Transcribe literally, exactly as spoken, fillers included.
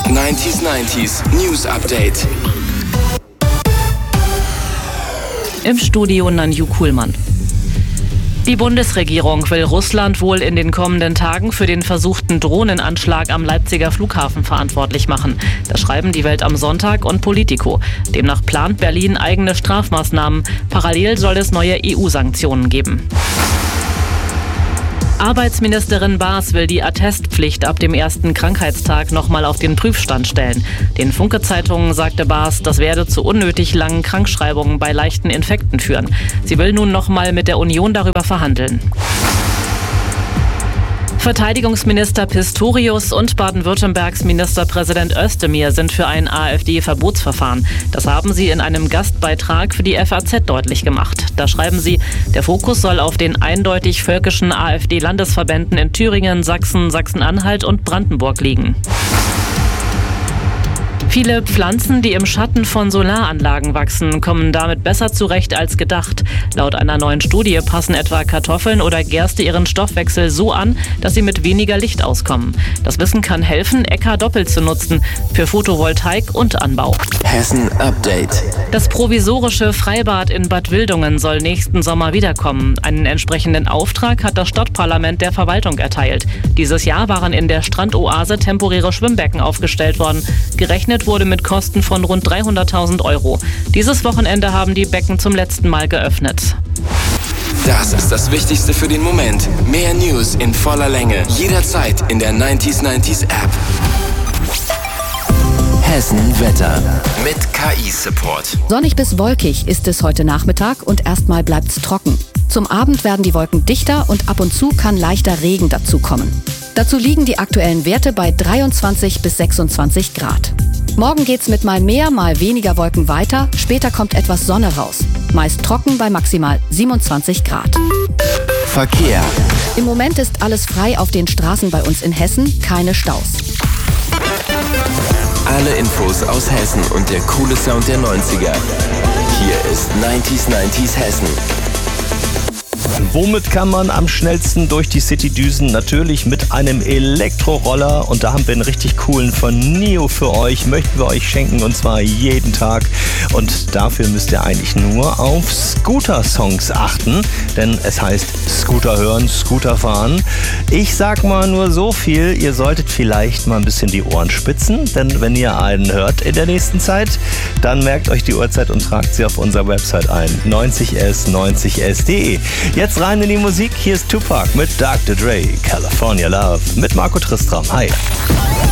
neunzig neunzig News Update. Im Studio Nanju Kuhlmann. Die Bundesregierung will Russland wohl in den kommenden Tagen für den versuchten Drohnenanschlag am Leipziger Flughafen verantwortlich machen. Das schreiben die Welt am Sonntag und Politico. Demnach plant Berlin eigene Strafmaßnahmen. Parallel soll es neue E U-Sanktionen geben. Arbeitsministerin Baas will die Attestpflicht ab dem ersten Krankheitstag nochmal auf den Prüfstand stellen. Den Funke-Zeitungen sagte Baas, das werde zu unnötig langen Krankschreibungen bei leichten Infekten führen. Sie will nun nochmal mit der Union darüber verhandeln. Verteidigungsminister Pistorius und Baden-Württembergs Ministerpräsident Özdemir sind für ein AfD-Verbotsverfahren. Das haben sie in einem Gastbeitrag für die F A Z deutlich gemacht. Da schreiben sie, der Fokus soll auf den eindeutig völkischen AfD-Landesverbänden in Thüringen, Sachsen, Sachsen-Anhalt und Brandenburg liegen. Viele Pflanzen, die im Schatten von Solaranlagen wachsen, kommen damit besser zurecht als gedacht. Laut einer neuen Studie passen etwa Kartoffeln oder Gerste ihren Stoffwechsel so an, dass sie mit weniger Licht auskommen. Das Wissen kann helfen, Äcker doppelt zu nutzen, für Photovoltaik und Anbau. Hessen Update. Das provisorische Freibad in Bad Wildungen soll nächsten Sommer wiederkommen. Einen entsprechenden Auftrag hat das Stadtparlament der Verwaltung erteilt. Dieses Jahr waren in der Strandoase temporäre Schwimmbecken aufgestellt worden. Gerechnet wurde mit Kosten von rund dreihunderttausend Euro. Dieses Wochenende haben die Becken zum letzten Mal geöffnet. Das ist das Wichtigste für den Moment. Mehr News in voller Länge. Jederzeit in der neunzig neunzig App. Hessen Wetter mit K I-Support. Sonnig bis wolkig ist es heute Nachmittag und erstmal bleibt's trocken. Zum Abend werden die Wolken dichter und ab und zu kann leichter Regen dazukommen. Dazu liegen die aktuellen Werte bei dreiundzwanzig bis sechsundzwanzig Grad. Morgen geht's mit mal mehr, mal weniger Wolken weiter. Später kommt etwas Sonne raus. Meist trocken bei maximal siebenundzwanzig Grad. Verkehr. Im Moment ist alles frei auf den Straßen bei uns in Hessen, keine Staus. Alle Infos aus Hessen und der coole Sound der neunziger. Hier ist neunzig neunzig Hessen. Womit kann man am schnellsten durch die City düsen? Natürlich mit einem Elektroroller. Und da haben wir einen richtig coolen von Nio für euch. Möchten wir euch schenken und zwar jeden Tag. Und dafür müsst ihr eigentlich nur auf Scooter-Songs achten. Denn es heißt Scooter hören, Scooter fahren. Ich sag mal nur so viel, ihr solltet vielleicht mal ein bisschen die Ohren spitzen. Denn wenn ihr einen hört in der nächsten Zeit, dann merkt euch die Uhrzeit und tragt sie auf unserer Website ein. neunzig s neunzig s punkt de. Jetzt rein in die Musik. Hier ist Tupac mit Doktor Dre, California Love mit Marco Tristram. Hi.